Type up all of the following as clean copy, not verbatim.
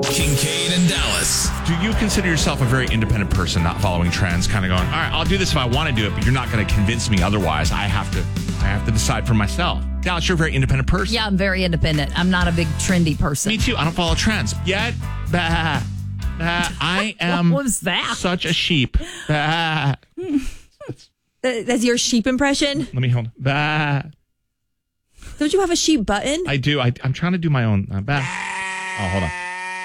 Kincaid and Dallas. Do you consider yourself a very independent person, not following trends, kind of going, all right, I'll do this if I want to do it, but you're not going to convince me otherwise. I have to decide for myself. Dallas, you're a very independent person. Yeah, I'm very independent. I'm not a big trendy person. Me too. I don't follow trends. Yet, I am What was that? such a sheep. That's your sheep impression? Let me hold. Don't you have a sheep button? I do. I'm trying to do my own. Oh, hold on.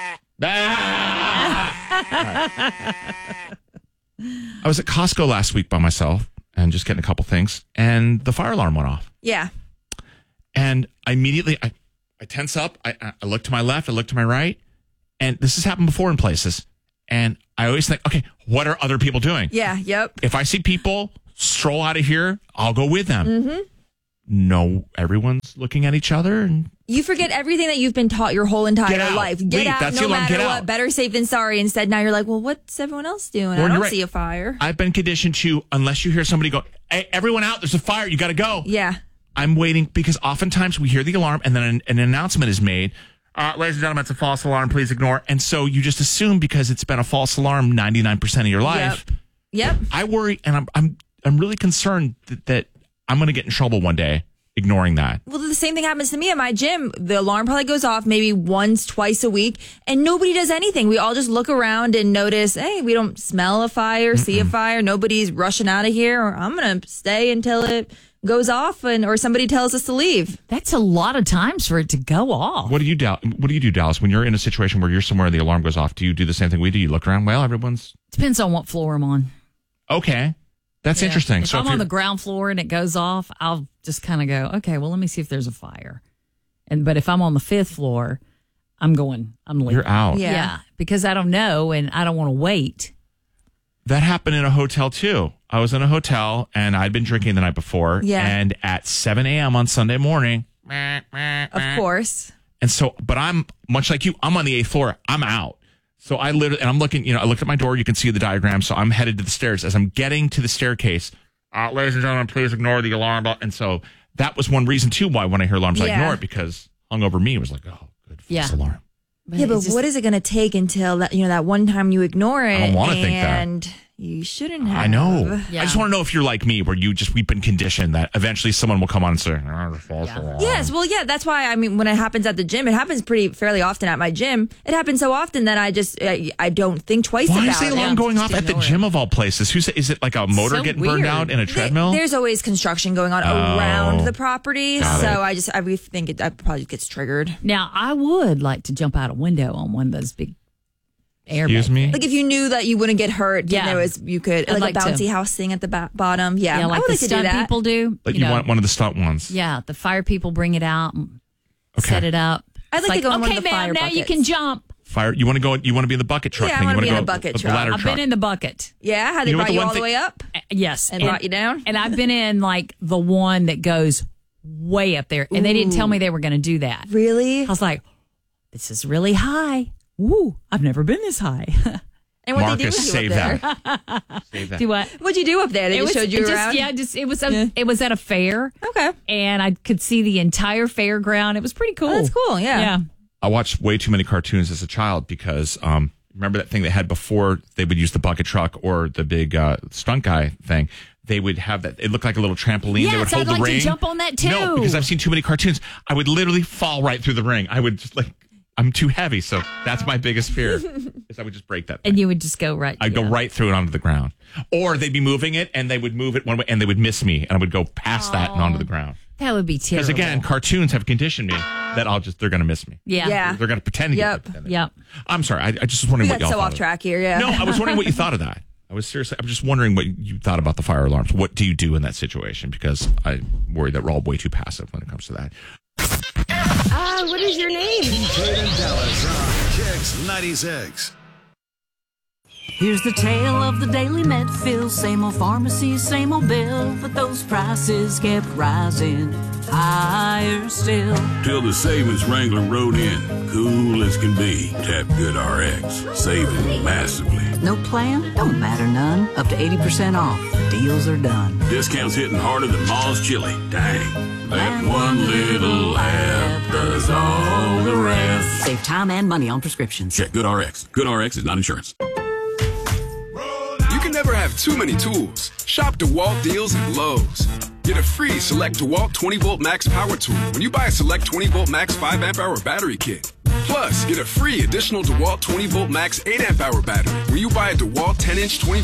I was at Costco last week by myself and just getting a couple things, and the fire alarm went off. Yeah. And I immediately, I tense up. I look to my left. I look to my right. And this has happened before in places. And I always think, okay, what are other people doing? Yeah. Yep. If I see people stroll out of here, I'll go with them. Mm-hmm. No, everyone's looking at each other. And You forget everything that you've been taught your whole entire life. Get Wait, out, that's no the alarm. matter Get what. out. Better safe than sorry. Instead, now you're like, well, what's everyone else doing? Or I you're don't right. see a fire. I've been conditioned to, unless you hear somebody go, hey, everyone out, there's a fire, you got to go. Yeah. I'm waiting because oftentimes we hear the alarm and then an announcement is made. Ladies and gentlemen, it's a false alarm. Please ignore. And so you just assume because it's been a false alarm 99% of your life. Yep. I worry, and I'm really concerned that I'm going to get in trouble one day ignoring that. Well, the same thing happens to me at my gym. The alarm probably goes off maybe once, twice a week, and nobody does anything. We all just look around and notice, hey, we don't smell a fire, see a fire. Nobody's rushing out of here. Or I'm going to stay until it goes off or somebody tells us to leave. That's a lot of times for it to go off. What do you do, Dallas, when you're in a situation where you're somewhere and the alarm goes off? Do you do the same thing we do? You look around. Well, everyone's Depends on what floor I'm on. okay. That's interesting. If I'm on the ground floor and it goes off, I'll just kind of go, okay, well, let me see if there's a fire. But if I'm on the 5th floor, I'm leaving. You're out. Yeah. Because I don't know and I don't want to wait. That happened in a hotel too. I was in a hotel and I'd been drinking the night before. Yeah. And at 7 a.m. on Sunday morning. Of course. And so, but I'm much like you, I'm on the 8th floor. I'm out. So I literally, and I'm looking, I looked at my door. You can see the diagram. So I'm headed to the stairs. As I'm getting to the staircase, ladies and gentlemen, please ignore the alarm. And so that was one reason too why when I hear alarms, I ignore it because hungover me was like, oh, good false alarm. But what is it going to take until that one time you ignore it? I don't want to think that. And you shouldn't have. I know. Yeah. I just want to know if you're like me, where we've been conditioned that eventually someone will come on and say, false alarm. Yes, well, yeah, that's why, when it happens at the gym, it happens fairly often at my gym. It happens so often that I don't think twice Why about is the it. alarm going off Just at the ignore it. gym of all places? Is it like a motor So getting burned weird. out in a treadmill? There's always construction going on around the property, Got so it. I think it probably gets triggered. Now, I would like to jump out a window on one of those big air Excuse me? Like if you knew that you wouldn't get hurt, Yeah. you could I'd like a like bouncy to. house thing at the bottom. Yeah, Yeah, I like would the like to do stunt that. people do. Like you want one of the stunt ones. Yeah, the fire people bring it out and Okay. set it up. I'd It's like to go in one okay, of the ma'am, fire now you buckets. can jump. Fire. You want to be in the bucket truck Yeah, I thing. wanna You be in go a bucket with truck. The ladder I've truck. been in the bucket. Yeah, how they You know what brought the you one all the thing- way up Yes. and brought you down. And I've been in like the one that goes way up there. And they didn't tell me they were going to do that. Really? I was like, this is really high. Woo, I've never been this high. And what Marcus, they do with you save up there? that. Save that. Do what? What'd you do up there? They just showed you around. It was at a fair. Okay. And I could see the entire fairground. It was pretty cool. Oh, that's cool. Yeah. I watched way too many cartoons as a child because remember that thing they had before they would use the bucket truck or the big stunt guy thing. They would have that. It looked like a little trampoline. They would Yes, hold I'd like the ring. to jump on that too. No, because I've seen too many cartoons. I would literally fall right through the ring. I would just I'm too heavy. So that's my biggest fear is I would just break that thing. And you would just go right. I'd go right through it onto the ground. Or they'd be moving it and they would move it one way and they would miss me and I would go past that and onto the ground. That would be terrible. Because again, cartoons have conditioned me that they're going to miss me. Yeah. Yeah. They're going to pretend to Yep. get me. Yep. I'm sorry. I just was wondering We what got y'all so thought off of track here. Yeah. No, I was wondering what you thought of that. I'm just wondering what you thought about the fire alarms. What do you do in that situation? Because I worry that we're all way too passive when it comes to that. What is your name? Kincaid and Dallas on Kicks 96. Here's the tale of the daily Medfill. Same old pharmacy, same old bill, but those prices kept rising higher still. Till the savings Wrangler rode in, cool as can be. Tap GoodRx, saving massively. No plan? Don't matter none. Up to 80% off. Deals are done. Discounts hitting harder than Ma's chili. Dang. That one little app does all the rest. Save time and money on prescriptions. Check GoodRx. GoodRx is not insurance. You can never have too many tools. Shop DeWalt deals at Lowe's. Get a free Select DeWalt 20-volt max power tool when you buy a Select 20-volt max 5-amp-hour battery kit. Plus, get a free additional DeWalt 20-volt max 8-amp-hour battery when you buy a DeWalt 10-inch 20-volt